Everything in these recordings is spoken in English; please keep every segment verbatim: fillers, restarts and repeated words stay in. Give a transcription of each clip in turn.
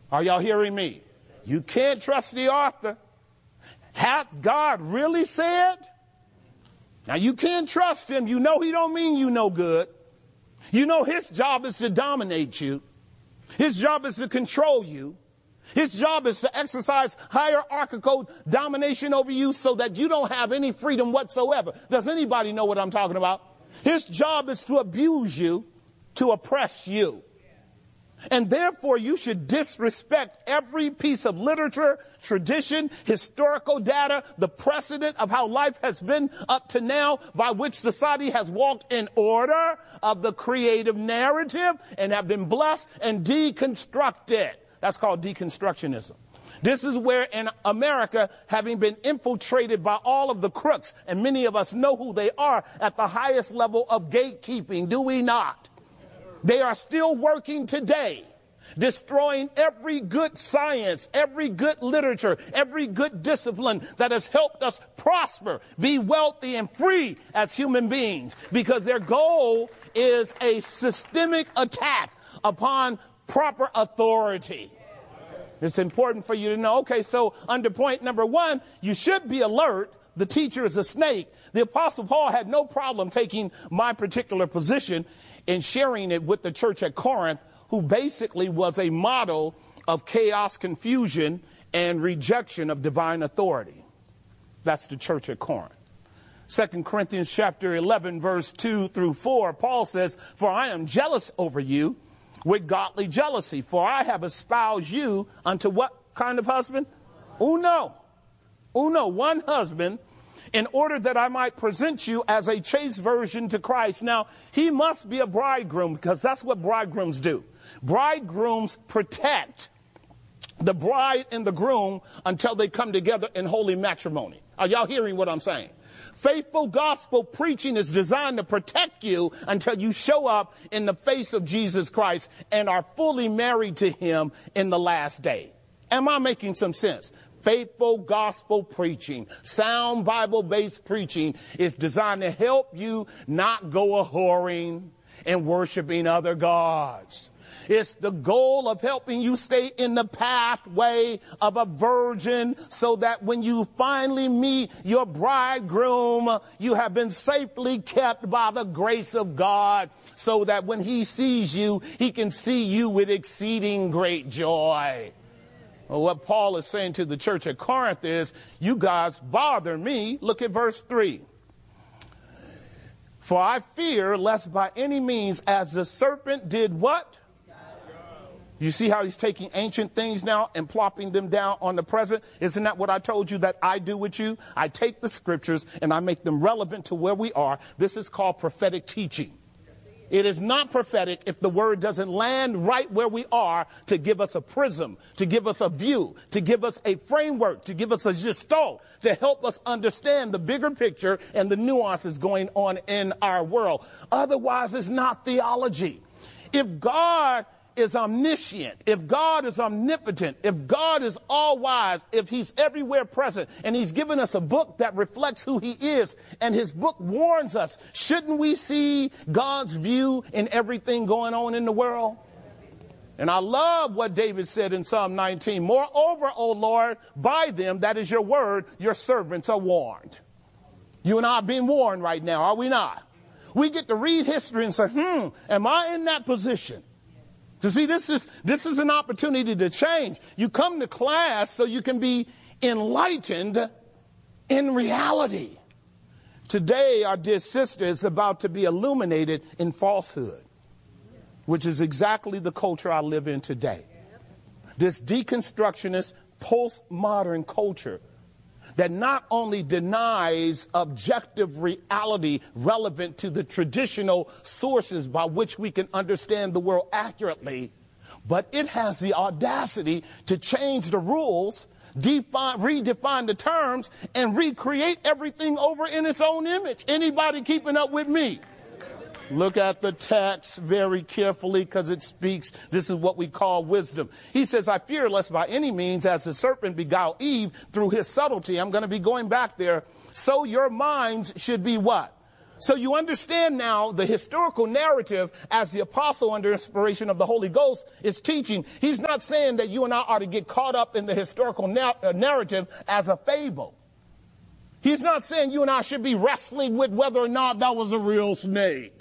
Are y'all hearing me? You can't trust the author. Hath God really said? Now you can't trust him. You know he don't mean you no good. You know his job is to dominate you. His job is to control you. His job is to exercise hierarchical domination over you so that you don't have any freedom whatsoever. Does anybody know what I'm talking about? His job is to abuse you, to oppress you. And therefore, you should disrespect every piece of literature, tradition, historical data, the precedent of how life has been up to now, by which society has walked in order of the creative narrative and have been blessed, and deconstruct it. That's called deconstructionism. This is where in America, having been infiltrated by all of the crooks, and many of us know who they are at the highest level of gatekeeping, do we not? They are still working today, destroying every good science, every good literature, every good discipline that has helped us prosper, be wealthy and free as human beings, because their goal is a systemic attack upon proper authority. It's important for you to know, okay, so under point number one, you should be alert. The teacher is a snake. The Apostle Paul had no problem taking my particular position and sharing it with the church at Corinth, who basically was a model of chaos, confusion, and rejection of divine authority. That's the church at Corinth. Second Corinthians chapter eleven, verse two through four, Paul says, "For I am jealous over you with godly jealousy, for I have espoused you unto" what kind of husband? Uno. Uno, one husband, in order that I might present you as a chaste virgin to Christ. Now, he must be a bridegroom, because that's what bridegrooms do. Bridegrooms protect the bride and the groom until they come together in holy matrimony. Are y'all hearing what I'm saying? Faithful gospel preaching is designed to protect you until you show up in the face of Jesus Christ and are fully married to him in the last day. Am I making some sense? Faithful gospel preaching, sound Bible-based preaching is designed to help you not go a-whoring and worshiping other gods. It's the goal of helping you stay in the pathway of a virgin so that when you finally meet your bridegroom, you have been safely kept by the grace of God, so that when he sees you, he can see you with exceeding great joy. Well, what Paul is saying to the church at Corinth is, you guys bother me. Look at verse three. "For I fear lest by any means, as the serpent did" what? You see how he's taking ancient things now and plopping them down on the present? Isn't that what I told you that I do with you? I take the scriptures and I make them relevant to where we are. This is called prophetic teaching. It is not prophetic if the word doesn't land right where we are to give us a prism, to give us a view, to give us a framework, to give us a gestalt, to help us understand the bigger picture and the nuances going on in our world. Otherwise, it's not theology. If God is omniscient, if God is omnipotent, if God is all wise, if he's everywhere present, and he's given us a book that reflects who he is, and his book warns us, shouldn't we see God's view in everything going on in the world? And I love what David said in Psalm nineteen. "Moreover, O Lord, by them, that is your word, your servants are warned." You and I are being warned right now, are we not? We get to read history and say, hmm, am I in that position? To see, this is this is an opportunity to change. You come to class so you can be enlightened in reality. Today, our dear sister is about to be illuminated in falsehood, which is exactly the culture I live in today. This deconstructionist, postmodern culture that not only denies objective reality relevant to the traditional sources by which we can understand the world accurately, but it has the audacity to change the rules, define, redefine the terms, and recreate everything over in its own image. Anybody keeping up with me? Look at the text very carefully, because it speaks. This is what we call wisdom. He says, "I fear lest by any means, as the serpent beguiled Eve through his subtlety," I'm going to be going back there, "so your minds should be" what? So you understand now the historical narrative as the apostle under inspiration of the Holy Ghost is teaching. He's not saying that you and I ought to get caught up in the historical na- uh, narrative as a fable. He's not saying you and I should be wrestling with whether or not that was a real snake.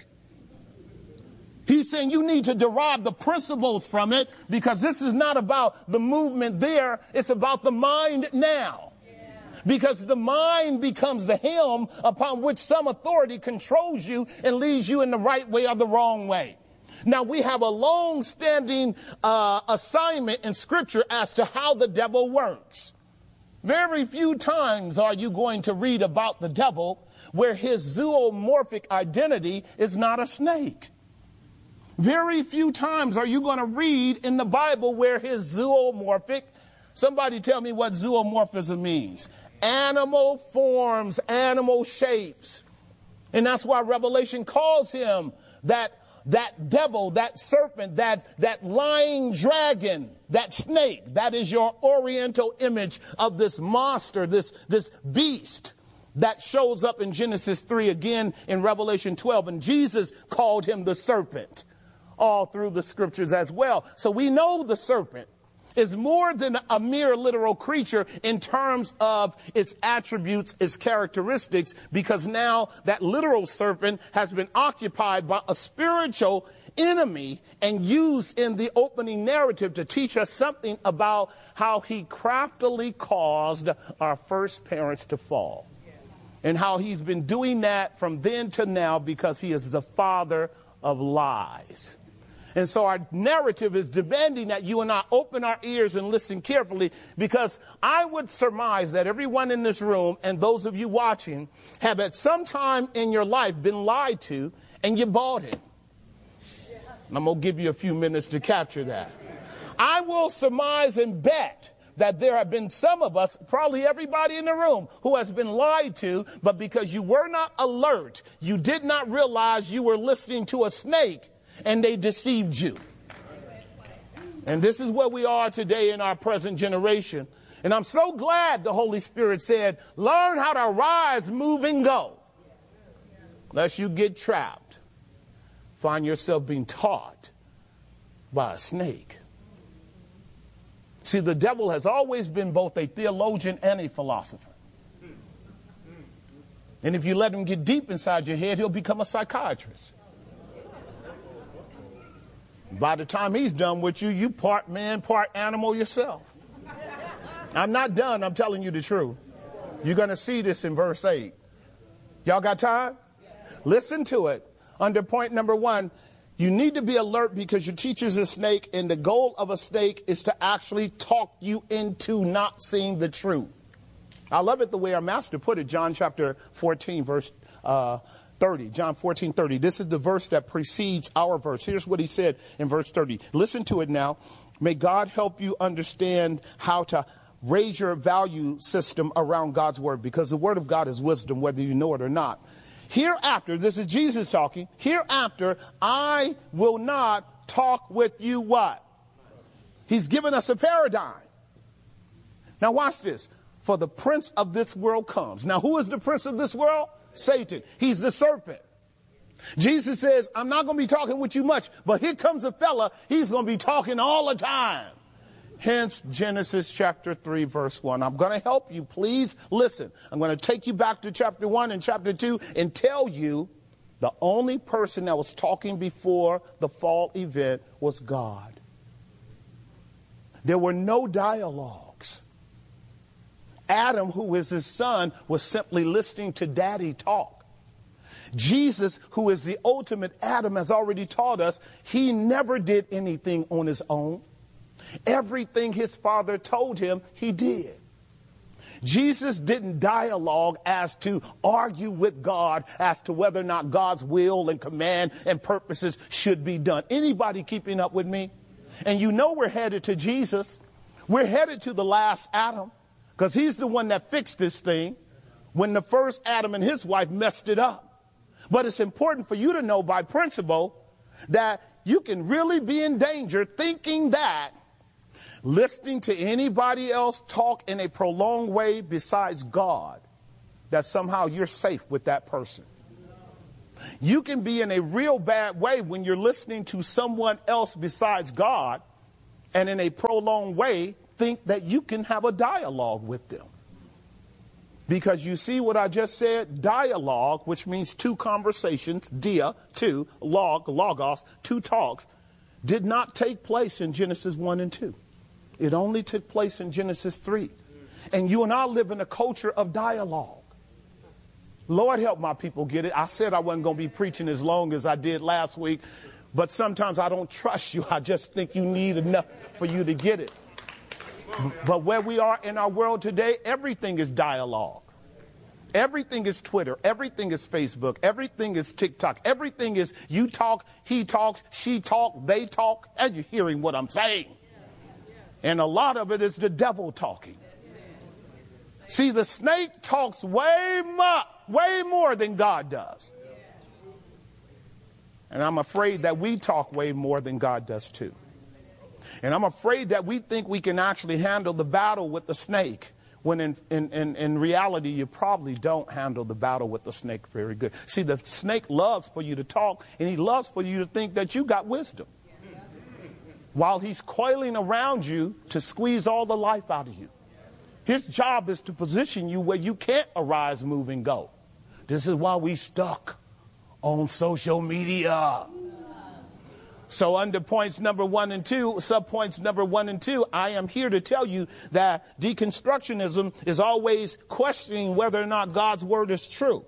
He's saying you need to derive the principles from it, because this is not about the movement there. It's about the mind now. Because the mind becomes the helm upon which some authority controls you and leads you in the right way or the wrong way. Now, we have a long-standing uh, assignment in Scripture as to how the devil works. Very few times are you going to read about the devil where his zoomorphic identity is not a snake. Very few times are you going to read in the Bible where his zoomorphic, somebody tell me what zoomorphism means. Animal forms, animal shapes. And that's why Revelation calls him that, that devil, that serpent, that, that lying dragon, that snake. That is your oriental image of this monster, this, this beast that shows up in Genesis three, again in Revelation twelve. And Jesus called him the serpent all through the scriptures as well. So we know the serpent is more than a mere literal creature in terms of its attributes, its characteristics, because now that literal serpent has been occupied by a spiritual enemy and used in the opening narrative to teach us something about how he craftily caused our first parents to fall. And how he's been doing that from then to now because he is the father of lies. And so our narrative is demanding that you and I open our ears and listen carefully, because I would surmise that everyone in this room and those of you watching have at some time in your life been lied to and you bought it. And I'm going to give you a few minutes to capture that. I will surmise and bet that there have been some of us, probably everybody in the room, who has been lied to, but because you were not alert, you did not realize you were listening to a snake, and they deceived you. And this is where we are today in our present generation. And I'm so glad the Holy Spirit said, learn how to rise, move, and go. Lest you get trapped. Find yourself being taught by a snake. See, the devil has always been both a theologian and a philosopher. And if you let him get deep inside your head, he'll become a psychiatrist. By the time he's done with you, you part man, part animal yourself. I'm not done. I'm telling you the truth. You're going to see this in verse eight. Y'all got time? Listen to it. Under point number one, you need to be alert because your teacher's a snake, and the goal of a snake is to actually talk you into not seeing the truth. I love it the way our master put it, John chapter fourteen, verse uh thirty, John fourteen thirty. This is the verse that precedes our verse. Here's what he said in verse thirty. Listen to it now. May God help you understand how to raise your value system around God's word, because the word of God is wisdom, whether you know it or not. Hereafter, this is Jesus talking, hereafter I will not talk with you what? He's given us a paradigm. Now watch this. For the prince of this world comes. Now who is the prince of this world? Satan. He's the serpent. Jesus says, I'm not going to be talking with you much, but here comes a fella. He's going to be talking all the time. Hence Genesis chapter three, verse one. I'm going to help you. Please listen. I'm going to take you back to chapter one and chapter two and tell you the only person that was talking before the fall event was God. There were no dialogues. Adam, who is his son, was simply listening to daddy talk. Jesus, who is the ultimate Adam, has already taught us he never did anything on his own. Everything his father told him, he did. Jesus didn't dialogue as to argue with God as to whether or not God's will and command and purposes should be done. Anybody keeping up with me? And you know we're headed to Jesus. We're headed to the last Adam, because he's the one that fixed this thing when the first Adam and his wife messed it up. But it's important for you to know by principle that you can really be in danger thinking that listening to anybody else talk in a prolonged way besides God, that somehow you're safe with that person. You can be in a real bad way when you're listening to someone else besides God, and in a prolonged way think that you can have a dialogue with them. Because you see what I just said? Dialogue, which means two conversations, dia, two, log, logos, two talks, did not take place in Genesis one and two. It only took place in Genesis three. And you and I live in a culture of dialogue. Lord help my people get it. I said I wasn't going to be preaching as long as I did last week, but sometimes I don't trust you. I just think you need enough for you to get it. But where we are in our world today, everything is dialogue. Everything is Twitter. Everything is Facebook. Everything is TikTok. Everything is you talk, he talks, she talk, they talk, and you're hearing what I'm saying. And a lot of it is the devil talking. See, the snake talks way more, way more than God does. And I'm afraid that we talk way more than God does too. And I'm afraid that we think we can actually handle the battle with the snake, when in, in, in, in reality you probably don't handle the battle with the snake very good. See, the snake loves for you to talk, and he loves for you to think that you got wisdom, while he's coiling around you to squeeze all the life out of you. His job is to position you where you can't arise, move, and go. This is why we stuck on social media. So under points number one and two, subpoints number one and two, I am here to tell you that deconstructionism is always questioning whether or not God's word is true.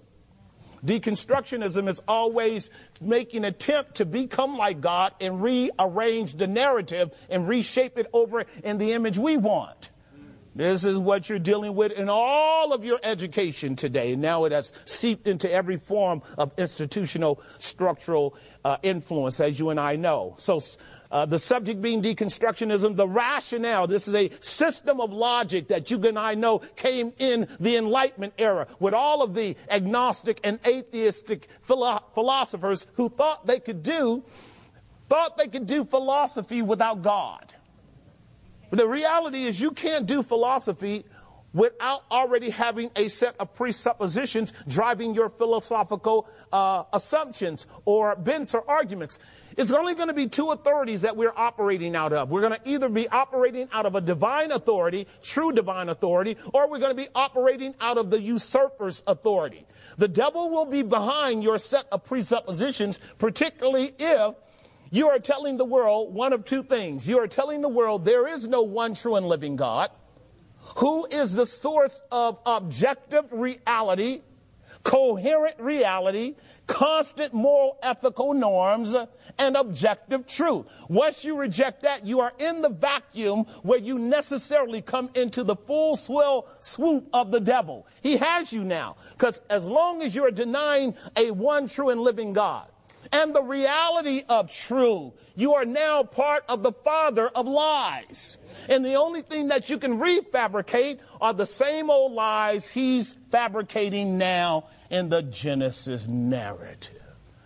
Deconstructionism is always making an attempt to become like God and rearrange the narrative and reshape it over in the image we want. This is what you're dealing with in all of your education today. Now it has seeped into every form of institutional structural uh, influence, as you and I know. So uh, the subject being deconstructionism, the rationale, this is a system of logic that you and I know came in the Enlightenment era with all of the agnostic and atheistic philo- philosophers who thought they could do, thought they could do philosophy without God. But the reality is you can't do philosophy without already having a set of presuppositions driving your philosophical uh, assumptions or bents or arguments. It's only going to be two authorities that we're operating out of. We're going to either be operating out of a divine authority, true divine authority, or we're going to be operating out of the usurper's authority. The devil will be behind your set of presuppositions, particularly if you are telling the world one of two things. You are telling the world there is no one true and living God, who is the source of objective reality, coherent reality, constant moral ethical norms, and objective truth. Once you reject that, you are in the vacuum where you necessarily come into the full swell swoop of the devil. He has you now, because as long as you are denying a one true and living God, and the reality of true, you are now part of the father of lies. And the only thing that you can refabricate are the same old lies he's fabricating now in the Genesis narrative.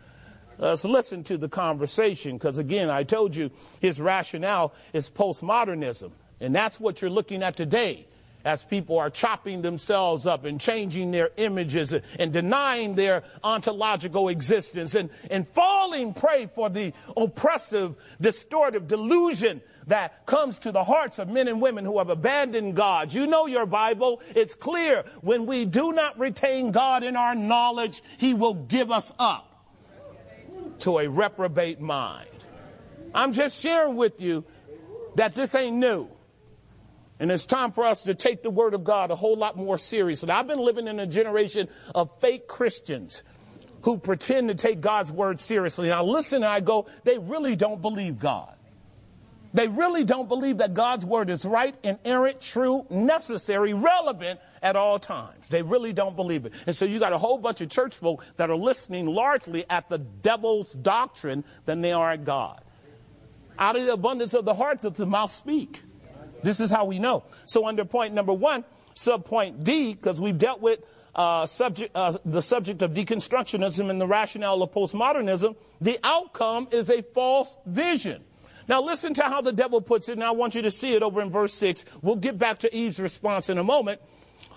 Let's listen to the conversation, because again, I told you his rationale is postmodernism. And that's what you're looking at today, as people are chopping themselves up and changing their images and denying their ontological existence and, and falling prey for the oppressive, distortive delusion that comes to the hearts of men and women who have abandoned God. You know your Bible. It's clear. When we do not retain God in our knowledge, he will give us up to a reprobate mind. I'm just sharing with you that this ain't new. And it's time for us to take the word of God a whole lot more seriously. I've been living in a generation of fake Christians who pretend to take God's word seriously. And I listen and I go, they really don't believe God. They really don't believe that God's word is right, inerrant, true, necessary, relevant at all times. They really don't believe it. And so you got a whole bunch of church folk that are listening largely at the devil's doctrine than they are at God. Out of the abundance of the heart does the mouth speak. This is how we know. So under point number one, subpoint D, because we've dealt with uh, subject, uh, the subject of deconstructionism and the rationale of postmodernism, the outcome is a false vision. Now listen to how the devil puts it, and I want you to see it over in verse six. We'll get back to Eve's response in a moment.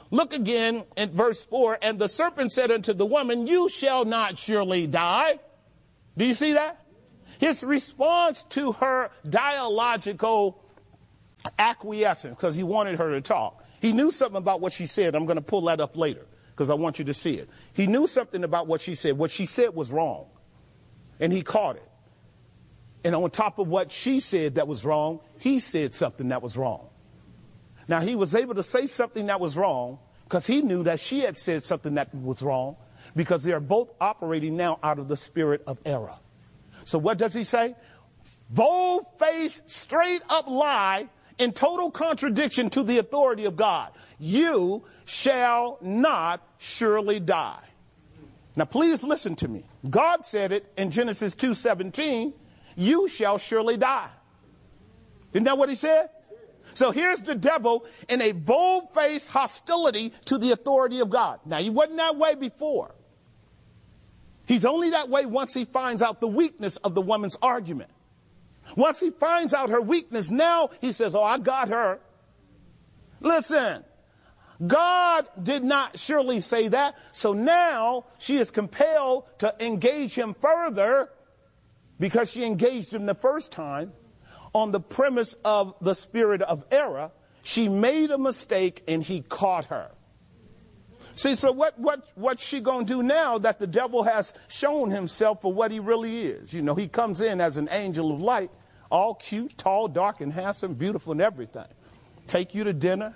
Look again at verse four. And the serpent said unto the woman, you shall not surely die. Do you see that? His response to her dialogical acquiescence, because he wanted her to talk. He knew something about what she said. I'm going to pull that up later because I want you to see it. He knew something about what she said. What she said was wrong. And he caught it. And on top of what she said that was wrong, he said something that was wrong. Now, he was able to say something that was wrong because he knew that she had said something that was wrong, because they are both operating now out of the spirit of error. So what does he say? Bold-faced, straight-up lie in total contradiction to the authority of God. You shall not surely die. Now, please listen to me. God said it in Genesis two seventeen, you shall surely die. Isn't that what he said? So here's the devil in a bold-faced hostility to the authority of God. Now, he wasn't that way before. He's only that way once he finds out the weakness of the woman's argument. Once he finds out her weakness, now he says, oh, I got her. Listen, God did not surely say that. So now she is compelled to engage him further, because she engaged him the first time on the premise of the spirit of error. She made a mistake and he caught her. See, so what, what, what's she going to do now that the devil has shown himself for what he really is? You know, he comes in as an angel of light, all cute, tall, dark, and handsome, beautiful, and everything. Take you to dinner,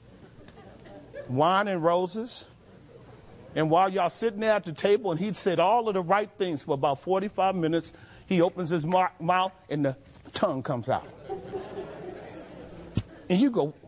wine and roses. And while y'all sitting there at the table and he'd said all of the right things for about forty-five minutes, he opens his mar- mouth and the tongue comes out. And you go,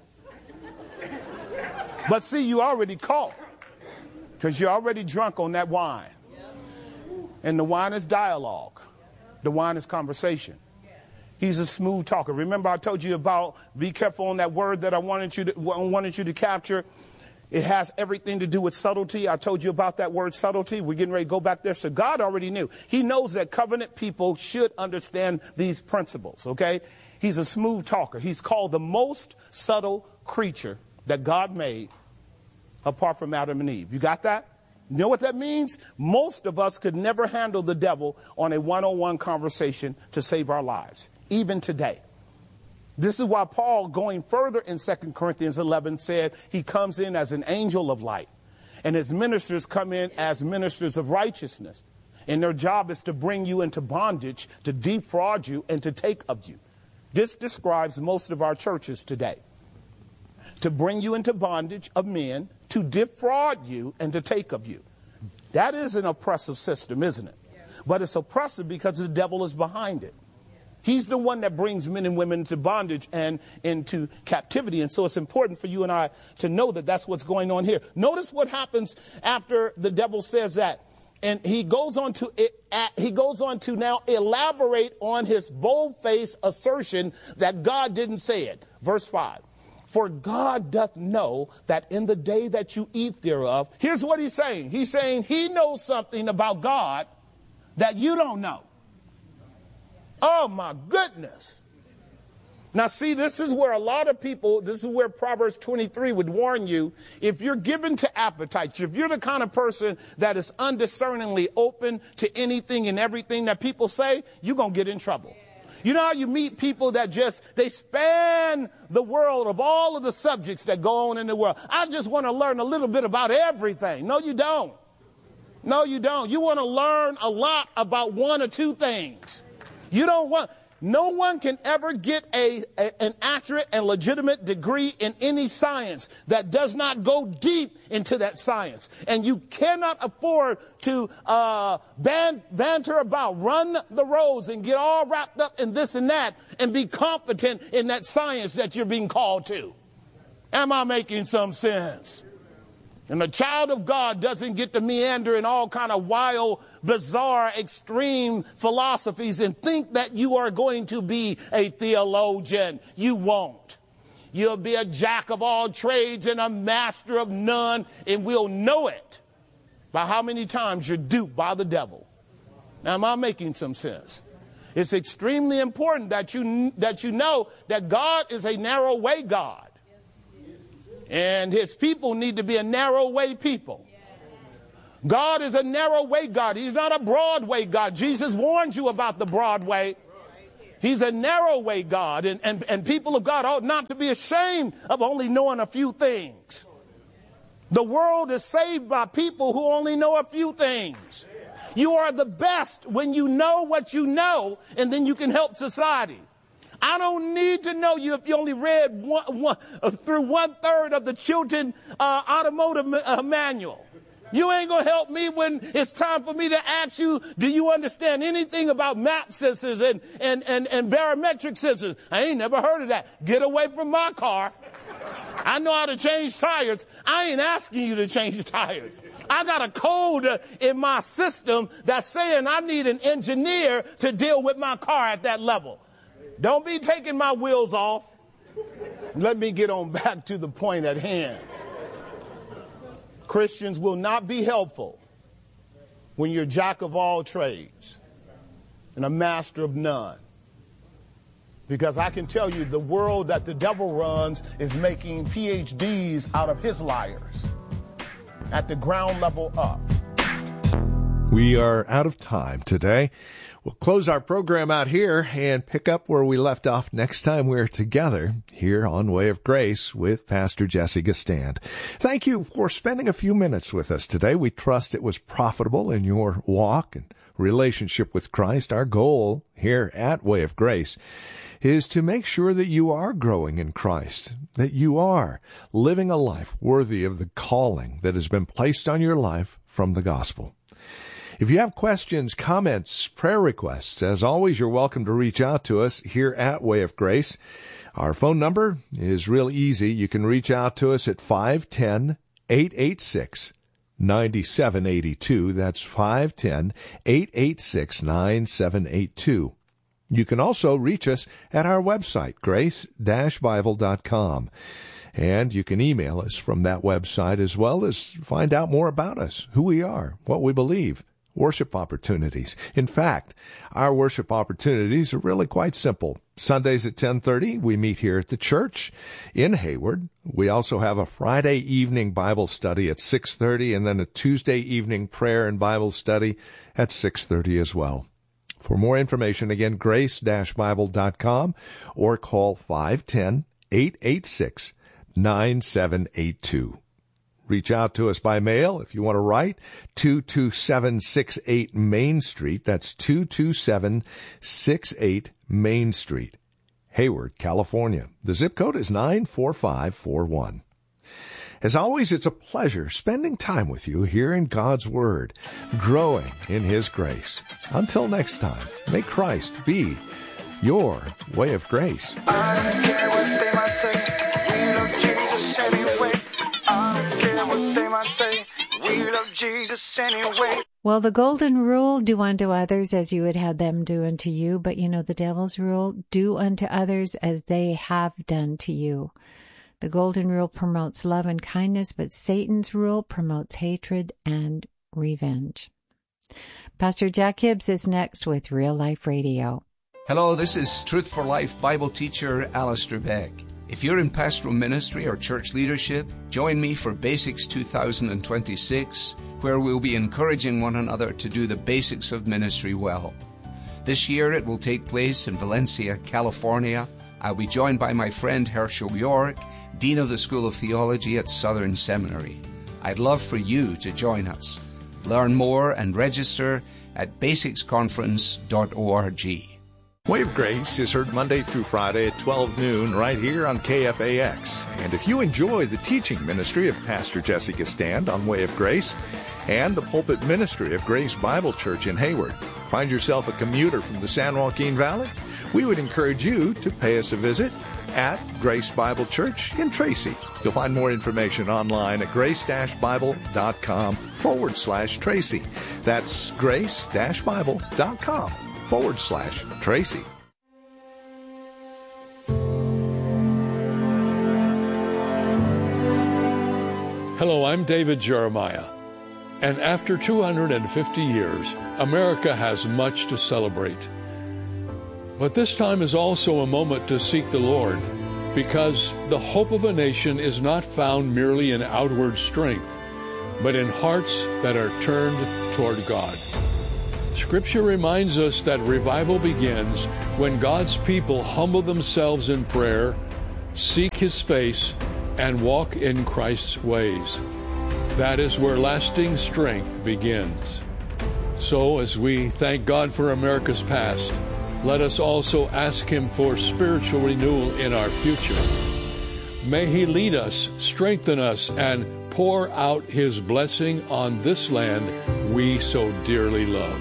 but see, you already caught, because you're already drunk on that wine. And the wine is dialogue. The wine is conversation. He's a smooth talker. Remember I told you about, be careful on that word that I wanted you to, wanted you to capture. It has everything to do with subtlety. I told you about that word subtlety. We're getting ready to go back there. So God already knew. He knows that covenant people should understand these principles, okay? He's a smooth talker. He's called the most subtle creature that God made apart from Adam and Eve. You got that? You know what that means? Most of us could never handle the devil on a one-on-one conversation to save our lives, even today. This is why Paul, going further in Second Corinthians eleven, said he comes in as an angel of light, and his ministers come in as ministers of righteousness. And their job is to bring you into bondage, to defraud you, and to take of you. This describes most of our churches today. To bring you into bondage of men, to defraud you, and to take of you. That is an oppressive system, isn't it? But it's oppressive because the devil is behind it. He's the one that brings men and women into bondage and into captivity. And so it's important for you and I to know that that's what's going on here. Notice what happens after the devil says that. And he goes on to he goes on to now elaborate on his bold-faced assertion that God didn't say it. Verse five. For God doth know that in the day that you eat thereof. Here's what he's saying. He's saying he knows something about God that you don't know. Oh, my goodness. Now, see, this is where a lot of people, this is where Proverbs twenty-three would warn you. If you're given to appetites, if you're the kind of person that is undiscerningly open to anything and everything that people say, you're going to get in trouble. You know how you meet people that just, they span the world of all of the subjects that go on in the world. I just want to learn a little bit about everything. No, you don't. No, you don't. You want to learn a lot about one or two things. You don't want, no one can ever get a, a an accurate and legitimate degree in any science that does not go deep into that science. And you cannot afford to uh, ban, banter about, run the roads and get all wrapped up in this and that and be competent in that science that you're being called to. Am I making some sense? And the child of God doesn't get to meander in all kind of wild, bizarre, extreme philosophies and think that you are going to be a theologian. You won't. You'll be a jack of all trades and a master of none, and we'll know it by how many times you're duped by the devil. Now, am I making some sense? It's extremely important that you, that you know that God is a narrow way God. And his people need to be a narrow way people. God is a narrow way God. He's not a broad way God. Jesus warned you about the broad way. He's a narrow way God. And, and, and people of God ought not to be ashamed of only knowing a few things. The world is saved by people who only know a few things. You are the best when you know what you know, and then you can help society. I don't need to know you if you only read one, one, uh, through one third of the Chilton uh, automotive uh, manual. You ain't going to help me when it's time for me to ask you, do you understand anything about map sensors and, and, and, and barometric sensors? I ain't never heard of that. Get away from my car. I know how to change tires. I ain't asking you to change tires. I got a code in my system that's saying I need an engineer to deal with my car at that level. Don't be taking my wheels off. Let me get on back to the point at hand. Christians will not be helpful when you're jack of all trades and a master of none. Because I can tell you the world that the devil runs is making P H Ds out of his liars at the ground level up. We are out of time today. We'll close our program out here and pick up where we left off next time we're together here on Way of Grace with Pastor Jesse Gistand. Thank you for spending a few minutes with us today. We trust it was profitable in your walk and relationship with Christ. Our goal here at Way of Grace is to make sure that you are growing in Christ, that you are living a life worthy of the calling that has been placed on your life from the gospel. If you have questions, comments, prayer requests, as always, you're welcome to reach out to us here at Way of Grace. Our phone number is real easy. You can reach out to us at five one zero, eight eight six, nine seven eight two. That's five one zero, eight eight six, nine seven eight two. You can also reach us at our website, grace dash bible dot com. And you can email us from that website as well as find out more about us, who we are, what we believe. Worship opportunities. In fact, our worship opportunities are really quite simple. Sundays at ten thirty, we meet here at the church in Hayward. We also have a Friday evening Bible study at six thirty and then a Tuesday evening prayer and Bible study at six thirty as well. For more information, again, grace dash bible dot com or call five one zero, eight eight six, nine seven eight two. Reach out to us by mail if you want to write. two two seven six eight Main Street. That's two two seven six eight Main Street, Hayward, California. The zip code is nine four five four one. As always, it's a pleasure spending time with you here in God's Word, growing in His grace. Until next time, may Christ be your way of grace. I don't care what they might say. We love Jesus anyway. I don't care what they might say. We love Jesus anyway. Well, the golden rule, do unto others as you would have them do unto you. But you know the devil's rule, do unto others as they have done to you. The golden rule promotes love and kindness, but Satan's rule promotes hatred and revenge. Pastor Jack Hibbs is next with Real Life Radio. Hello, this is Truth for Life Bible teacher Alistair Beck. If you're in pastoral ministry or church leadership, join me for Basics two thousand twenty-six, where we'll be encouraging one another to do the basics of ministry well. This year it will take place in Valencia, California. I'll be joined by my friend Herschel York, Dean of the School of Theology at Southern Seminary. I'd love for you to join us. Learn more and register at basics conference dot org. Way of Grace is heard Monday through Friday at twelve noon right here on K F A X. And if you enjoy the teaching ministry of Pastor Jesse Gistand on Way of Grace and the pulpit ministry of Grace Bible Church in Hayward, find yourself a commuter from the San Joaquin Valley, we would encourage you to pay us a visit at Grace Bible Church in Tracy. You'll find more information online at grace dash bible dot com forward slash Tracy. That's grace dash bible dot com forward slash Tracy. Hello, I'm David Jeremiah. And after two hundred fifty years, America has much to celebrate. But this time is also a moment to seek the Lord because the hope of a nation is not found merely in outward strength, but in hearts that are turned toward God. Scripture reminds us that revival begins when God's people humble themselves in prayer, seek His face, and walk in Christ's ways. That is where lasting strength begins. So, as we thank God for America's past, let us also ask Him for spiritual renewal in our future. May He lead us, strengthen us, and pour out His blessing on this land we so dearly love.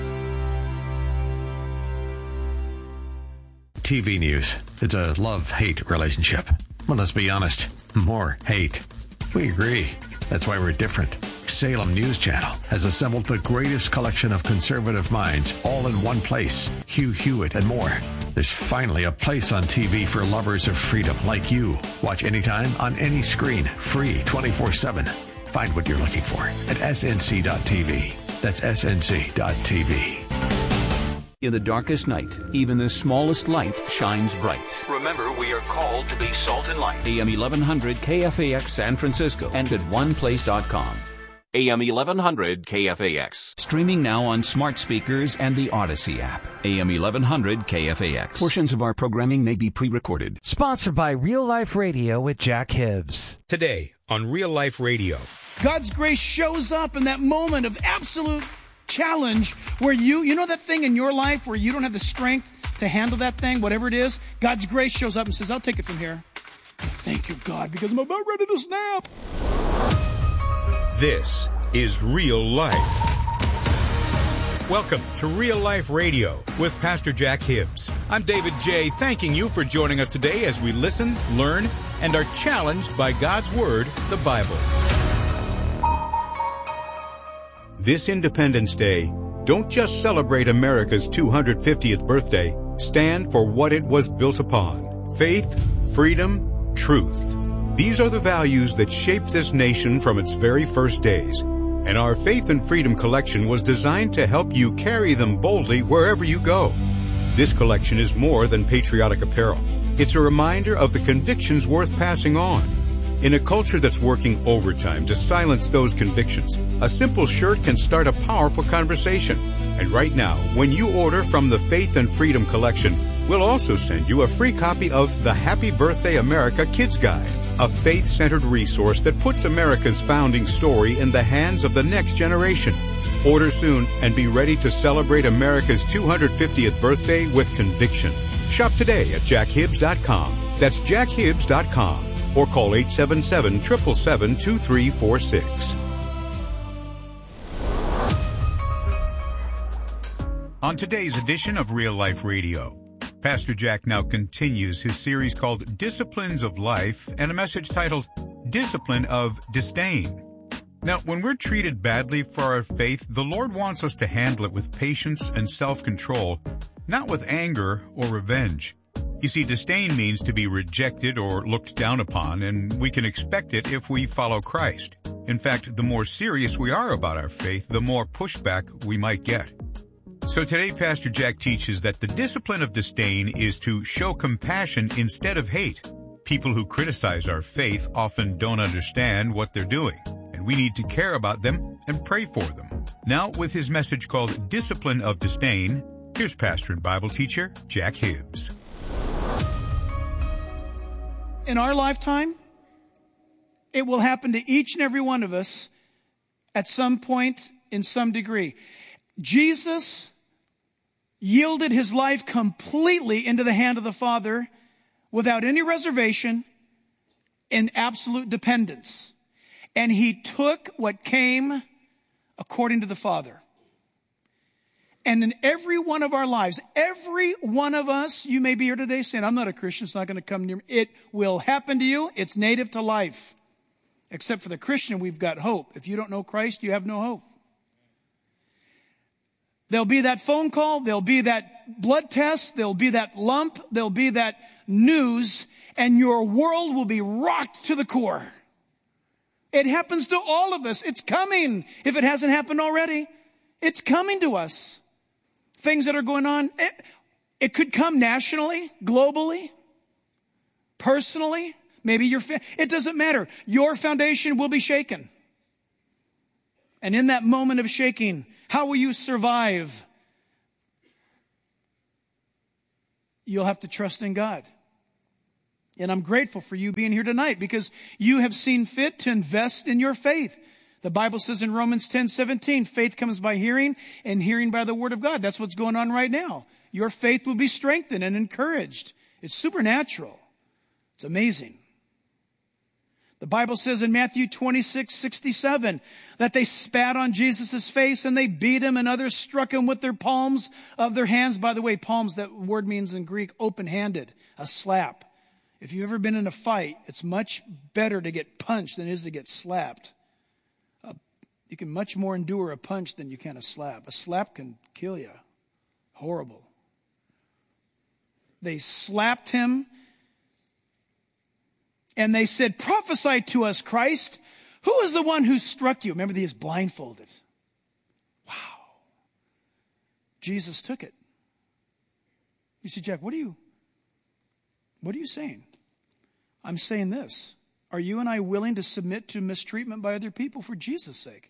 T V news. It's a love-hate relationship. Well, let's be honest. More hate. We agree. That's why we're different. Salem News Channel has assembled the greatest collection of conservative minds all in one place. Hugh Hewitt and more. There's finally a place on T V for lovers of freedom like you. Watch anytime on any screen. Free twenty-four seven. Find what you're looking for at S N C dot T V. That's S N C dot T V. In the darkest night, even the smallest light shines bright. Remember, we are called to be salt and light. A M eleven hundred K F A X San Francisco and at one place dot com. A M eleven hundred K F A X. Streaming now on smart speakers and the Odyssey app. A M eleven hundred K F A X. Portions of our programming may be pre-recorded. Sponsored by Real Life Radio with Jack Hibbs. Today on Real Life Radio. God's grace shows up in that moment of absolute challenge where you, you know that thing in your life where you don't have the strength to handle that thing, whatever it is? God's grace shows up and says, I'll take it from here. And thank you, God, because I'm about ready to snap. This is Real Life. Welcome to Real Life Radio with Pastor Jack Hibbs. I'm David J., thanking you for joining us today as we listen, learn, and are challenged by God's Word, the Bible. This Independence Day, don't just celebrate America's two hundred fiftieth birthday. Stand for what it was built upon. Faith, freedom, truth. These are the values that shaped this nation from its very first days. And our Faith and Freedom collection was designed to help you carry them boldly wherever you go. This collection is more than patriotic apparel. It's a reminder of the convictions worth passing on. In a culture that's working overtime to silence those convictions, a simple shirt can start a powerful conversation. And right now, when you order from the Faith and Freedom collection, we'll also send you a free copy of the Happy Birthday America Kids Guide, a faith-centered resource that puts America's founding story in the hands of the next generation. Order soon and be ready to celebrate America's two hundred fiftieth birthday with conviction. Shop today at jack hibbs dot com. That's jack hibbs dot com. Or call eight seven seven, seven seven seven, two three four six. On today's edition of Real Life Radio, Pastor Jack now continues his series called Disciplines of Life and a message titled Discipline of Disdain. Now, when we're treated badly for our faith, the Lord wants us to handle it with patience and self-control, not with anger or revenge. You see, disdain means to be rejected or looked down upon, and we can expect it if we follow Christ. In fact, the more serious we are about our faith, the more pushback we might get. So today, Pastor Jack teaches that the discipline of disdain is to show compassion instead of hate. People who criticize our faith often don't understand what they're doing, and we need to care about them and pray for them. Now, with his message called Discipline of Disdain, here's pastor and Bible teacher Jack Hibbs. In our lifetime, it will happen to each and every one of us at some point in some degree. Jesus yielded his life completely into the hand of the Father without any reservation, in absolute dependence. And he took what came according to the Father. And in every one of our lives, every one of us, you may be here today saying, I'm not a Christian, it's not going to come near me. It will happen to you. It's native to life. Except for the Christian, we've got hope. If you don't know Christ, you have no hope. There'll be that phone call, there'll be that blood test, there'll be that lump, there'll be that news, and your world will be rocked to the core. It happens to all of us. It's coming. If it hasn't happened already, it's coming to us. Things that are going on, it, it could come nationally, globally. Personally, maybe your fa- it doesn't matter. Your foundation will be shaken. And in that moment of shaking, how will you survive? You'll have to trust in God. And I'm grateful for you being here tonight because you have seen fit to invest in your faith. The Bible says in Romans ten seventeen, faith comes by hearing and hearing by the word of God. That's what's going on right now. Your faith will be strengthened and encouraged. It's supernatural. It's amazing. The Bible says in Matthew twenty-six sixty-seven that they spat on Jesus' face and they beat him, and others struck him with their palms of their hands. By the way, palms, that word means in Greek open-handed, a slap. If you've ever been in a fight, it's much better to get punched than it is to get slapped. Uh, you can much more endure a punch than you can a slap. A slap can kill you. Horrible. They slapped him. And they said, prophesy to us, Christ. Who is the one who struck you? Remember, he is blindfolded. Wow. Jesus took it. You see, Jack, what are you, what are you saying? I'm saying this. Are you and I willing to submit to mistreatment by other people for Jesus' sake?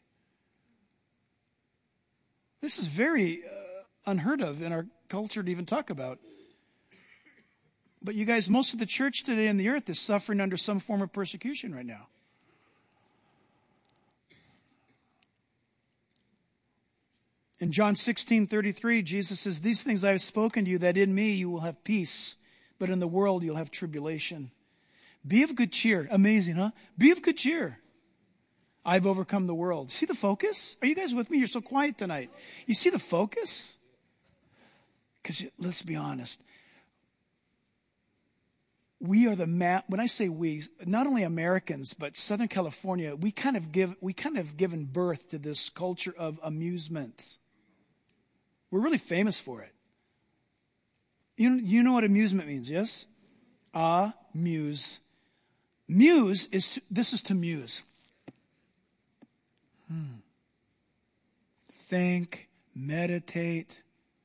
This is very uh, unheard of in our culture to even talk about. But you guys, most of the church today on the earth is suffering under some form of persecution right now. In John sixteen thirty-three, Jesus says, these things I have spoken to you, that in me you will have peace, but in the world you'll have tribulation. Be of good cheer. Amazing, huh? Be of good cheer. I've overcome the world. See the focus? Are you guys with me? You're so quiet tonight. You see the focus? Because let's be honest. We are the ma- when I say we, not only Americans, but Southern California, we kind of give we kind of given birth to this culture of amusement. We're really famous for it. You you know what amusement means, yes? Amuse. Muse is to, this is to muse. Hmm. Think, meditate,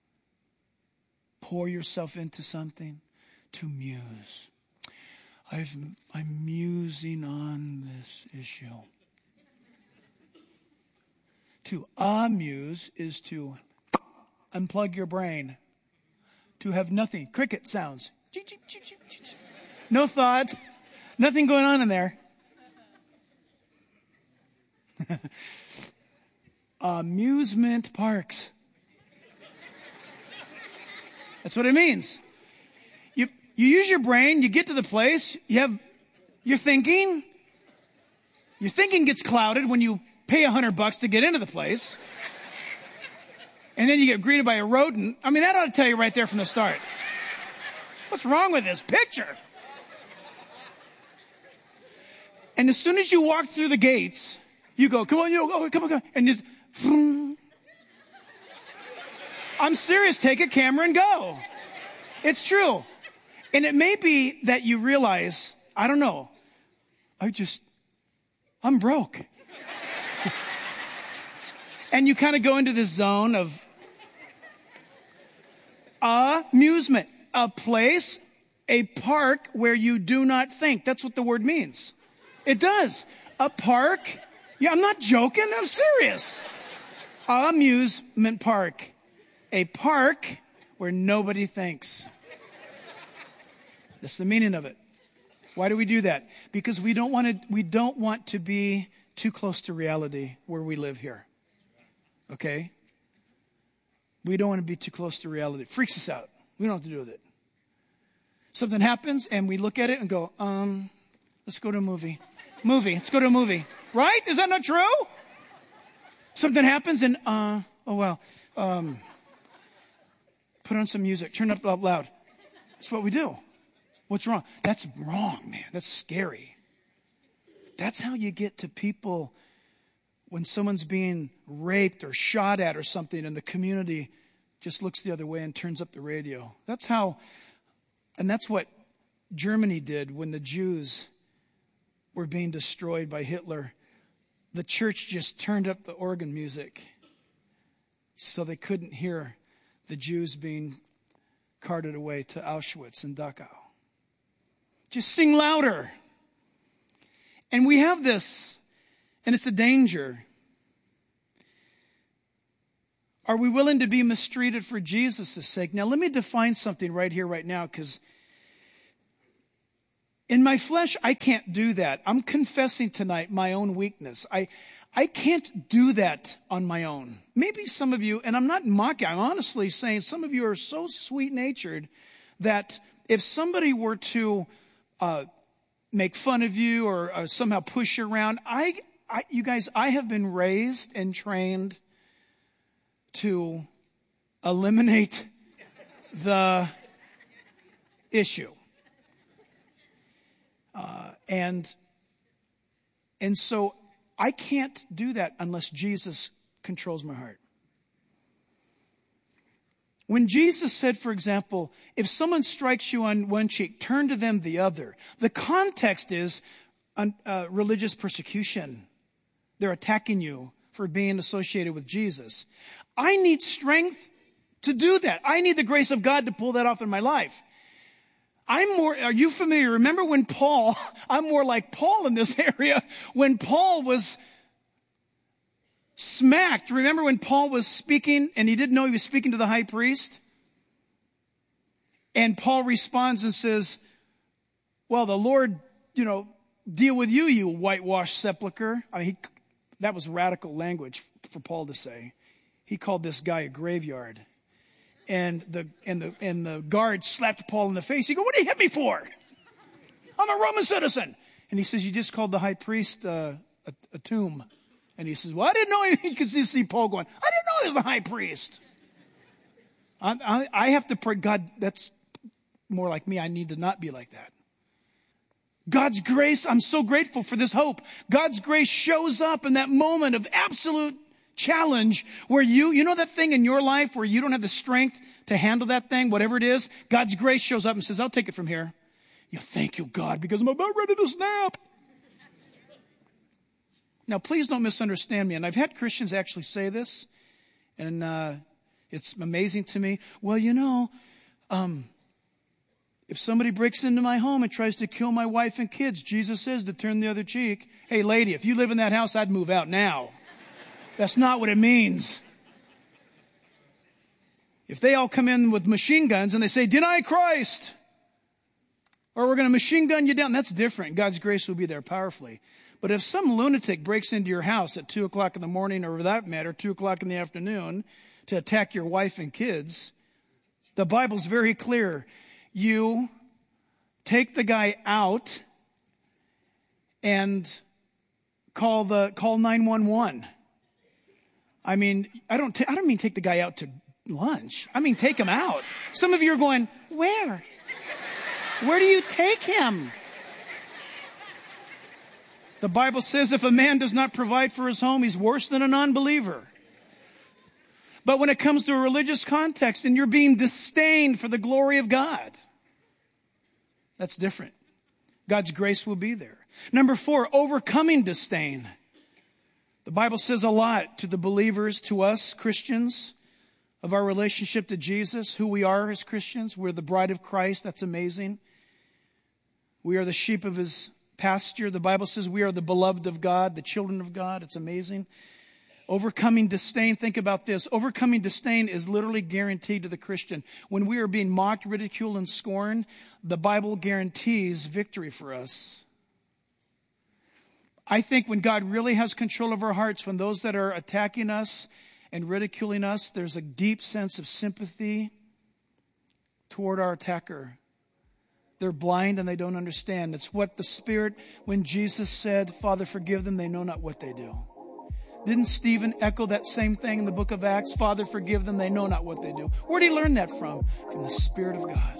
pour yourself into something. To muse. I've, I'm musing on this issue. To amuse is to unplug your brain. To have nothing. Cricket sounds. No thought. Nothing going on in there. Amusement parks. That's what it means. You you use your brain, you get to the place, you have, you're thinking. Your thinking gets clouded when you pay a hundred bucks to get into the place. And then you get greeted by a rodent. I mean, that ought to tell you right there from the start. What's wrong with this picture? And as soon as you walk through the gates, you go, come on, you know, come on, come on. And just, vroom. I'm serious, take a camera and go. It's true. And it may be that you realize, I don't know, I just, I'm broke. And you kind of go into this zone of amusement, a place, a park where you do not think. That's what the word means. It does. A park. Yeah, I'm not joking. I'm serious. Amusement park. A park where nobody thinks. That's the meaning of it. Why do we do that? Because we don't want to, we don't want to be too close to reality where we live here. Okay? We don't want to be too close to reality. It freaks us out. We don't have to do with it. Something happens and we look at it and go, um, let's go to a movie. Movie. Let's go to a movie. Right? Is that not true? Something happens and, uh, oh well, um, put on some music. Turn it up loud. That's what we do. What's wrong? That's wrong, man. That's scary. That's how you get to people when someone's being raped or shot at or something and the community just looks the other way and turns up the radio. That's how, and that's what Germany did when the Jews were being destroyed by Hitler. The church just turned up the organ music so they couldn't hear the Jews being carted away to Auschwitz and Dachau. Just sing louder. And we have this, and it's a danger. Are we willing to be mistreated for Jesus' sake? Now, let me define something right here, right now, because in my flesh, I can't do that. I'm confessing tonight my own weakness. I, I can't do that on my own. Maybe some of you, and I'm not mocking, I'm honestly saying some of you are so sweet-natured that if somebody were to uh, make fun of you or, or somehow push you around, I, I, you guys, I have been raised and trained to eliminate the issue. Uh, and, and so I can't do that unless Jesus controls my heart. When Jesus said, for example, if someone strikes you on one cheek, turn to them the other. The context is uh, religious persecution. They're attacking you for being associated with Jesus. I need strength to do that. I need the grace of God to pull that off in my life. I'm more, are you familiar? Remember when Paul, I'm more like Paul in this area, when Paul was smacked. Remember when Paul was speaking and he didn't know he was speaking to the high priest? And Paul responds and says, well, the Lord, you know, deal with you, you whitewashed sepulcher. I mean, he, that was radical language for Paul to say. He called this guy a graveyard. And the and the and the guard slapped Paul in the face. He goes, what do you hit me for? I'm a Roman citizen. And he says, you just called the high priest uh, a, a tomb. And he says, well, I didn't know. He could see Paul going, I didn't know he was the high priest. I, I, I have to pray, God, that's more like me. I need to not be like that. God's grace, I'm so grateful for this hope. God's grace shows up in that moment of absolute challenge where you, you know that thing in your life where you don't have the strength to handle that thing, whatever it is, God's grace shows up and says, I'll take it from here. You thank you, God, because I'm about ready to snap. Now, please don't misunderstand me. And I've had Christians actually say this, and uh, it's amazing to me. Well, you know, um, if somebody breaks into my home and tries to kill my wife and kids, Jesus says to turn the other cheek. Hey, lady, if you live in that house, I'd move out now. That's not what it means. If they all come in with machine guns and they say, deny Christ, or we're going to machine gun you down, that's different. God's grace will be there powerfully. But if some lunatic breaks into your house at two o'clock in the morning, or for that matter, two o'clock in the afternoon, to attack your wife and kids, the Bible's very clear. You take the guy out and call the call nine one one. I mean, I don't t- I don't mean take the guy out to lunch. I mean take him out. Some of you are going, where? Where do you take him? The Bible says if a man does not provide for his home, he's worse than a non-believer. But when it comes to a religious context and you're being disdained for the glory of God, that's different. God's grace will be there. Number four, overcoming disdain. The Bible says a lot to the believers, to us Christians, of our relationship to Jesus, who we are as Christians. We're the bride of Christ. That's amazing. We are the sheep of his pasture. The Bible says we are the beloved of God, the children of God. It's amazing. Overcoming disdain, think about this. Overcoming disdain is literally guaranteed to the Christian. When we are being mocked, ridiculed, and scorned, the Bible guarantees victory for us. I think when God really has control of our hearts, when those that are attacking us and ridiculing us, there's a deep sense of sympathy toward our attacker. They're blind and they don't understand. It's what the Spirit, when Jesus said, Father, forgive them, they know not what they do. Didn't Stephen echo that same thing in the book of Acts? Father, forgive them, they know not what they do. Where did he learn that from? From the Spirit of God.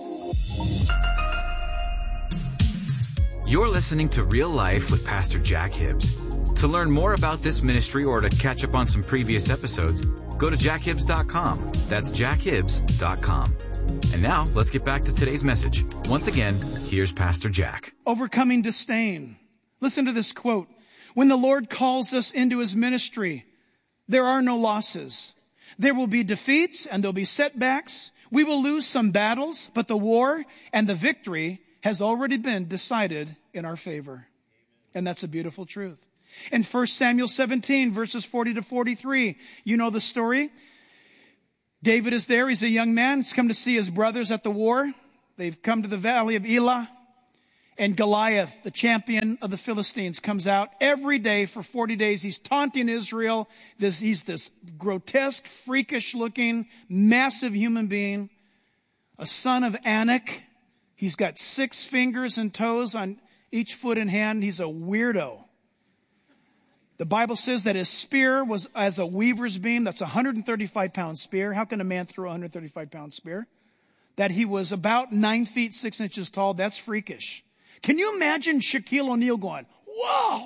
You're listening to Real Life with Pastor Jack Hibbs. To learn more about this ministry or to catch up on some previous episodes, go to jack hibbs dot com. That's jack hibbs dot com. And now, let's get back to today's message. Once again, here's Pastor Jack. Overcoming disdain. Listen to this quote. When the Lord calls us into his ministry, there are no losses. There will be defeats and there'll be setbacks. We will lose some battles, but the war and the victory has already been decided in our favor. And that's a beautiful truth. In First Samuel seventeen, verses forty to forty-three, you know the story. David is there. He's a young man. He's come to see his brothers at the war. They've come to the valley of Elah. And Goliath, the champion of the Philistines, comes out every day for forty days. He's taunting Israel. This, he's this grotesque, freakish-looking, massive human being, a son of Anak. He's got six fingers and toes on each foot and hand. He's a weirdo. The Bible says that his spear was as a weaver's beam. That's a one hundred thirty-five pound spear. How can a man throw a one hundred thirty-five pound spear? That he was about nine feet, six inches tall. That's freakish. Can you imagine Shaquille O'Neal going, whoa?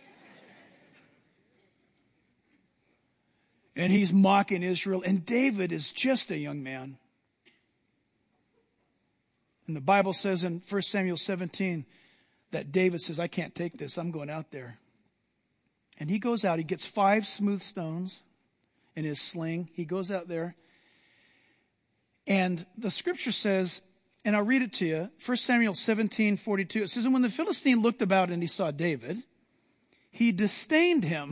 And he's mocking Israel. And David is just a young man. And the Bible says in First Samuel seventeen that David says, I can't take this. I'm going out there. And he goes out. He gets five smooth stones in his sling. He goes out there. And the scripture says, and I'll read it to you, First Samuel seventeen forty-two. It says, and when the Philistine looked about and he saw David, he disdained him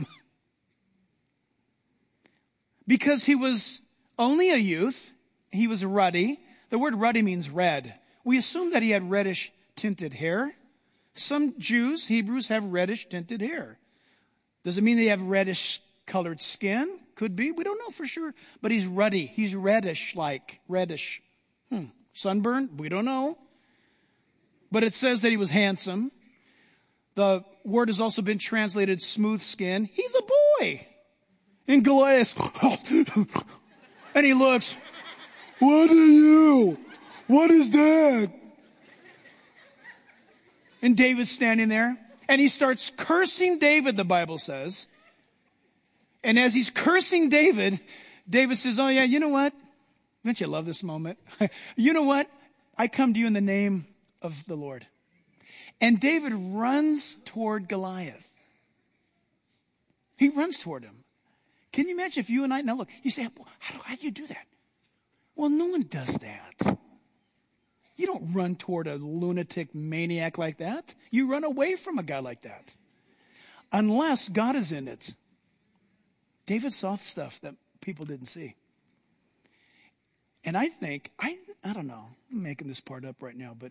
because he was only a youth. He was ruddy. The word ruddy means red. We assume that he had reddish tinted hair. Some Jews, Hebrews, have reddish tinted hair. Does it mean they have reddish colored skin? Could be. We don't know for sure. But he's ruddy. He's reddish like. Reddish. Hmm. Sunburned? We don't know. But it says that he was handsome. The word has also been translated smooth skin. He's a boy. And Goliath. And he looks. What are you? What is that? And David's standing there. And he starts cursing David, the Bible says. And as he's cursing David, David says, oh yeah, you know what? Don't you love this moment? You know what? I come to you in the name of the Lord. And David runs toward Goliath. He runs toward him. Can you imagine if you and I, now look, you say, how do, how do you do that? Well, no one does that. You don't run toward a lunatic maniac like that. You run away from a guy like that. Unless God is in it. David saw stuff that people didn't see. And I think, I I don't know, I'm making this part up right now, but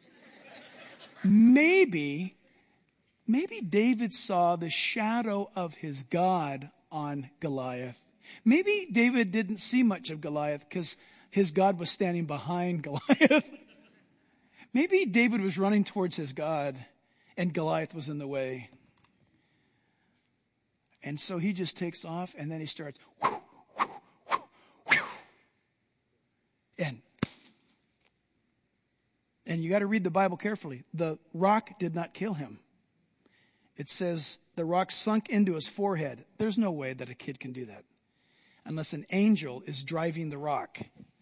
maybe, maybe David saw the shadow of his God on Goliath. Maybe David didn't see much of Goliath because his God was standing behind Goliath. Maybe David was running towards his God and Goliath was in the way. And so he just takes off and then he starts. Whoo, whoo, whoo, whoo. And, and you got to read the Bible carefully. The rock did not kill him. It says the rock sunk into his forehead. There's no way that a kid can do that unless an angel is driving the rock.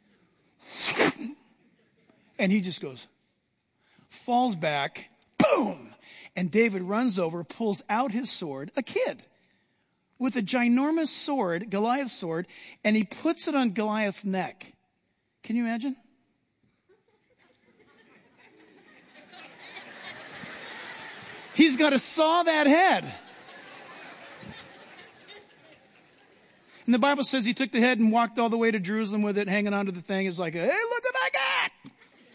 And he just goes, falls back, boom. And David runs over, pulls out his sword, a kid, with a ginormous sword, Goliath's sword, and he puts it on Goliath's neck. Can you imagine? He's got to saw that head. And the Bible says he took the head and walked all the way to Jerusalem with it, hanging onto the thing. It was like, hey, look what I got.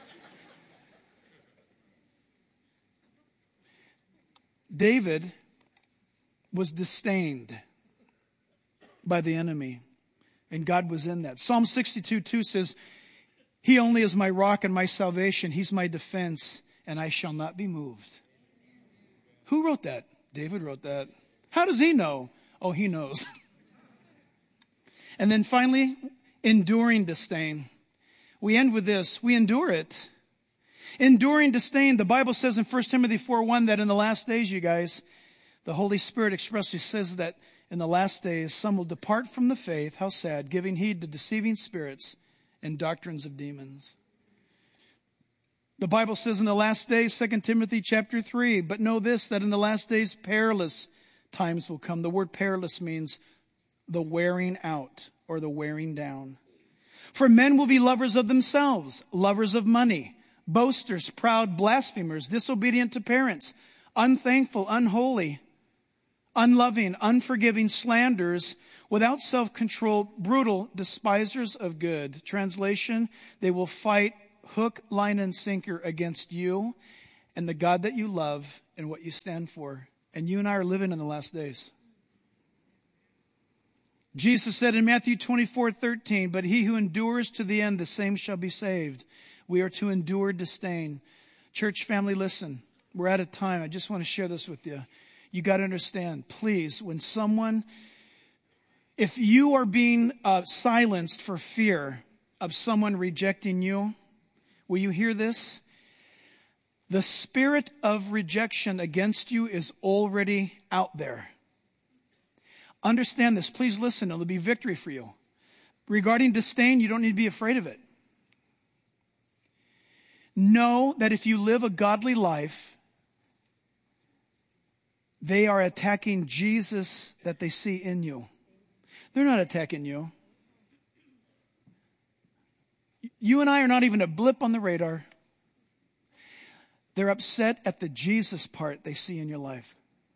David was disdained by the enemy, and God was in that. Psalm sixty-two two says, he only is my rock and my salvation. He's my defense, and I shall not be moved. Who wrote that? David wrote that. How does he know? Oh, he knows. And then finally, enduring disdain. We end with this. We endure it. Enduring disdain. The Bible says in First Timothy four one that in the last days, you guys, the Holy Spirit expressly says that in the last days, some will depart from the faith. How sad. Giving heed to deceiving spirits and doctrines of demons. The Bible says in the last days, Second Timothy chapter three, but know this, that in the last days perilous times will come. The word perilous means the wearing out or the wearing down. For men will be lovers of themselves, lovers of money, boasters, proud, blasphemers, disobedient to parents, unthankful, unholy, unloving, unforgiving, slanderers, without self-control, brutal, despisers of good. Translation, they will fight hook, line, and sinker against you and the God that you love and what you stand for. And you and I are living in the last days. Jesus said in Matthew twenty-four thirteen, but he who endures to the end, the same shall be saved. We are to endure disdain. Church family, listen, we're out of time. I just want to share this with you. You got to understand, please, when someone, if you are being uh, silenced for fear of someone rejecting you, will you hear this? The spirit of rejection against you is already out there. Understand this. Please listen. It'll be victory for you. Regarding disdain, you don't need to be afraid of it. Know that if you live a godly life, they are attacking Jesus that they see in you. They're not attacking you. You and I are not even a blip on the radar. They're upset at the Jesus part they see in your life.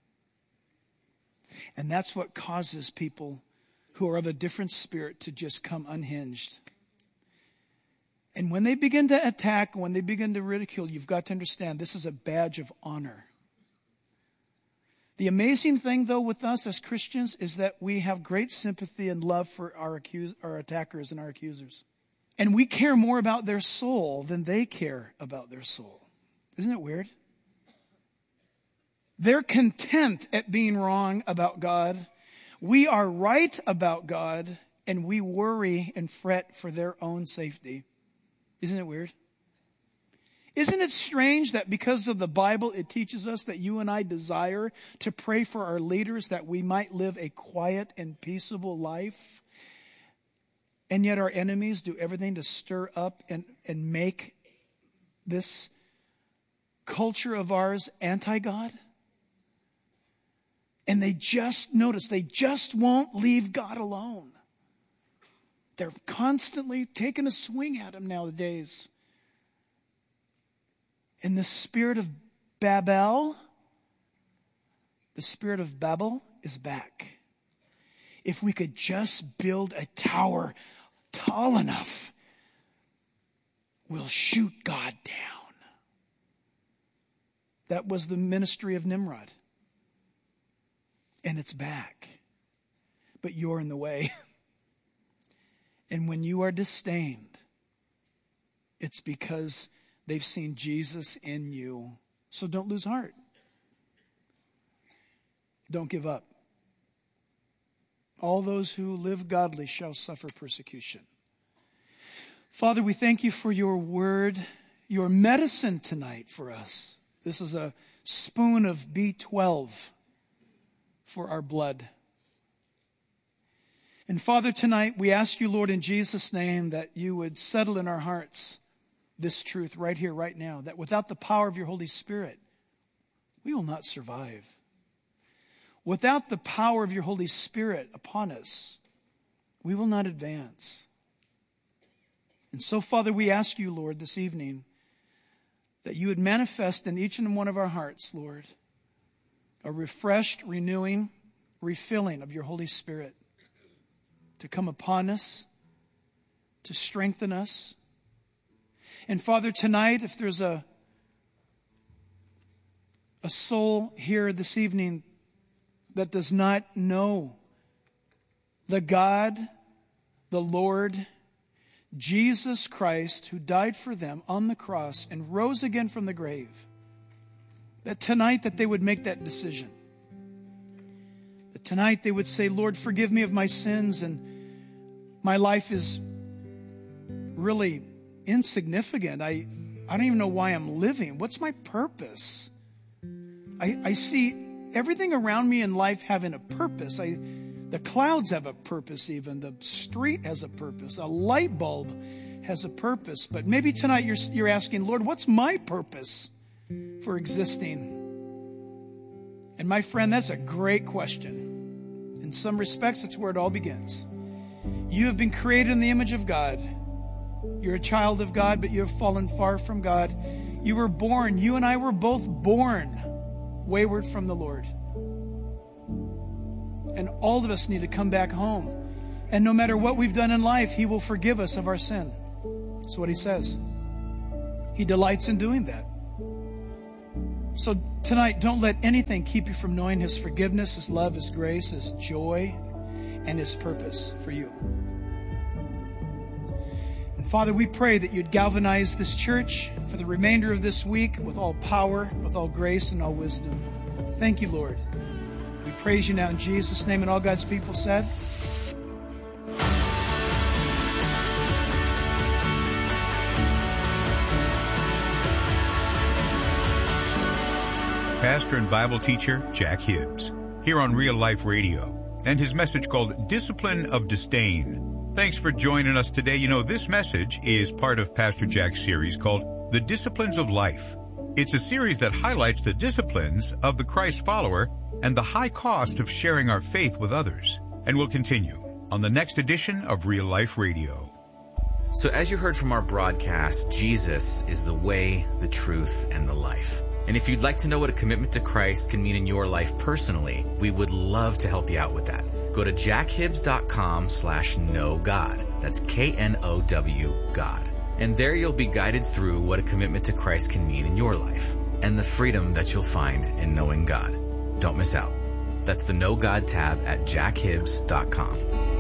And that's what causes people who are of a different spirit to just come unhinged. And when they begin to attack, when they begin to ridicule, you've got to understand this is a badge of honor. The amazing thing, though, with us as Christians is that we have great sympathy and love for our, accuse- our attackers and our accusers. And we care more about their soul than they care about their soul. Isn't it weird? They're content at being wrong about God. We are right about God, and we worry and fret for their own safety. Isn't it weird? Isn't it strange that because of the Bible, it teaches us that you and I desire to pray for our leaders that we might live a quiet and peaceable life? And yet our enemies do everything to stir up and, and make this culture of ours anti-God? And they just, notice, they just won't leave God alone. They're constantly taking a swing at him nowadays. And the spirit of Babel, the spirit of Babel is back. If we could just build a tower tall enough, we'll shoot God down. That was the ministry of Nimrod. And it's back. But you're in the way. And when you are disdained, it's because they've seen Jesus in you. So don't lose heart. Don't give up. All those who live godly shall suffer persecution. Father, we thank you for your word, your medicine tonight for us. This is a spoon of B twelve for our blood. And Father, tonight we ask you, Lord, in Jesus' name, that you would settle in our hearts this truth right here, right now, that without the power of your Holy Spirit, we will not survive. Without the power of your Holy Spirit upon us, we will not advance. And so, Father, we ask you, Lord, this evening, that you would manifest in each and one of our hearts, Lord, a refreshed, renewing, refilling of your Holy Spirit to come upon us, to strengthen us. And Father, tonight, if there's a, a soul here this evening that does not know the God, the Lord, Jesus Christ, who died for them on the cross and rose again from the grave, that tonight that they would make that decision. That tonight they would say, Lord, forgive me of my sins, and my life is really insignificant. I, I don't even know why I'm living. What's my purpose? I, I see everything around me in life having a purpose. I, the clouds have a purpose even. The street has a purpose. A light bulb has a purpose. But maybe tonight you're, you're asking, Lord, what's my purpose for existing? And my friend, that's a great question. In some respects, it's where it all begins. You have been created in the image of God. You're a child of God, but you have fallen far from God. You were born, you and I were both born wayward from the Lord. And all of us need to come back home. And no matter what we've done in life, He will forgive us of our sin. That's what He says. He delights in doing that. So tonight, don't let anything keep you from knowing His forgiveness, His love, His grace, His joy, and His purpose for you. And Father, we pray that you'd galvanize this church for the remainder of this week with all power, with all grace, and all wisdom. Thank you, Lord. We praise you now in Jesus' name, and all God's people said, Pastor and Bible teacher Jack Hibbs, here on Real Life Radio, and his message called Discipline of Disdain. Thanks for joining us today. You know, this message is part of Pastor Jack's series called The Disciplines of Life. It's a series that highlights the disciplines of the Christ follower and the high cost of sharing our faith with others. And we'll continue on the next edition of Real Life Radio. So as you heard from our broadcast, Jesus is the way, the truth, and the life. And if you'd like to know what a commitment to Christ can mean in your life personally, we would love to help you out with that. Go to jackhibbs.com slash know God. That's K N O W God. And there you'll be guided through what a commitment to Christ can mean in your life and the freedom that you'll find in knowing God. Don't miss out. That's the Know God tab at jackhibbs dot com.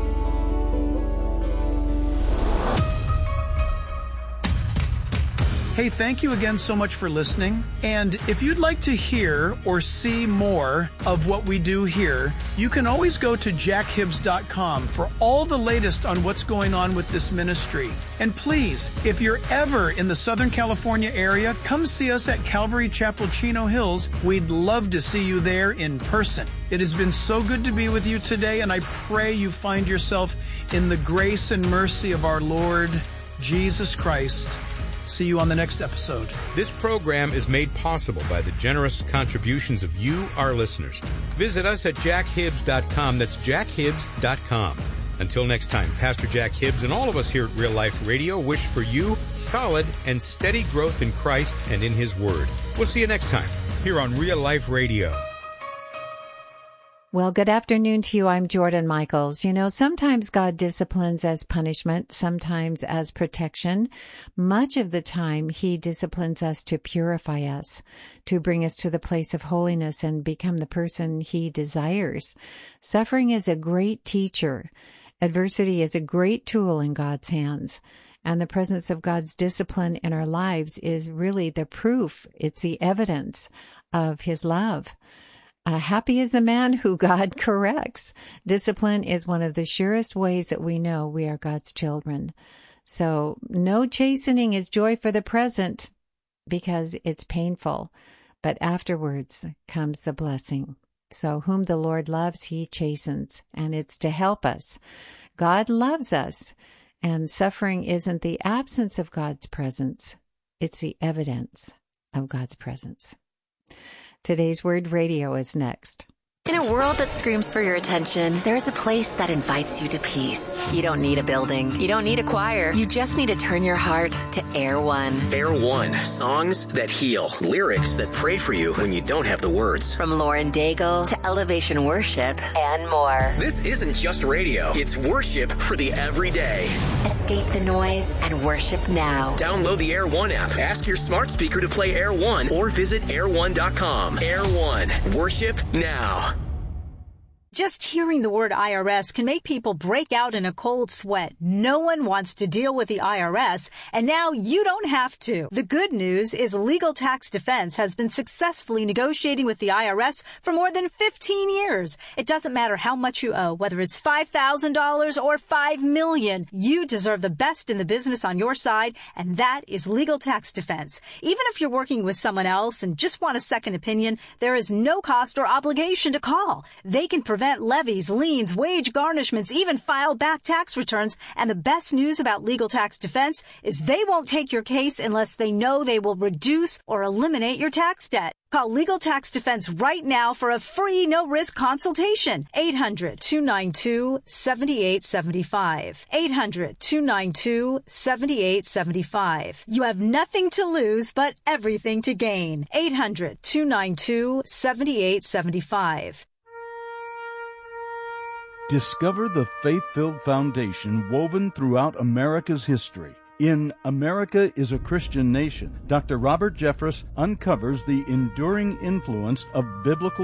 Hey, thank you again so much for listening. And if you'd like to hear or see more of what we do here, you can always go to jack hibbs dot com for all the latest on what's going on with this ministry. And please, if you're ever in the Southern California area, come see us at Calvary Chapel, Chino Hills. We'd love to see you there in person. It has been so good to be with you today, and I pray you find yourself in the grace and mercy of our Lord Jesus Christ. See you on the next episode. This program is made possible by the generous contributions of you, our listeners. Visit us at jack hibbs dot com. That's jack hibbs dot com. Until next time, Pastor Jack Hibbs and all of us here at Real Life Radio wish for you solid and steady growth in Christ and in His Word. We'll see you next time here on Real Life Radio. Well, good afternoon to you. I'm Jordan Michaels. You know, sometimes God disciplines as punishment, sometimes as protection. Much of the time, He disciplines us to purify us, to bring us to the place of holiness and become the person He desires. Suffering is a great teacher. Adversity is a great tool in God's hands. And the presence of God's discipline in our lives is really the proof. It's the evidence of His love. Uh, happy is the man who God corrects. Discipline is one of the surest ways that we know we are God's children. So no chastening is joy for the present because it's painful, but afterwards comes the blessing. So whom the Lord loves, He chastens, and it's to help us. God loves us, and suffering isn't the absence of God's presence. It's the evidence of God's presence. Today's Word Radio is next. In a world that screams for your attention, there's a place that invites you to peace. You don't need a building. You don't need a choir. You just need to turn your heart to Air One. Air One. Songs that heal. Lyrics that pray for you when you don't have the words. From Lauren Daigle to Elevation Worship and more. This isn't just radio. It's worship for the everyday. Escape the noise and worship now. Download the Air One app. Ask your smart speaker to play Air One or visit air one dot com. Air One. Worship now. Just hearing the word I R S can make people break out in a cold sweat. No one wants to deal with the I R S, and now you don't have to. The good news is Legal Tax Defense has been successfully negotiating with the I R S for more than fifteen years. It doesn't matter how much you owe, whether it's five thousand dollars or five million dollars. You deserve the best in the business on your side, and that is Legal Tax Defense. Even if you're working with someone else and just want a second opinion, there is no cost or obligation to call. They can prevent prevent levies, liens, wage garnishments, even file back tax returns. And the best news about Legal Tax Defense is they won't take your case unless they know they will reduce or eliminate your tax debt. Call Legal Tax Defense right now for a free no-risk consultation. eight hundred, two nine two, seven eight seven five. eight hundred, two nine two, seven eight seven five. You have nothing to lose but everything to gain. eight hundred, two nine two, seven eight seven five. Discover the faith-filled foundation woven throughout America's history. In America is a Christian Nation, Doctor Robert Jeffress uncovers the enduring influence of biblical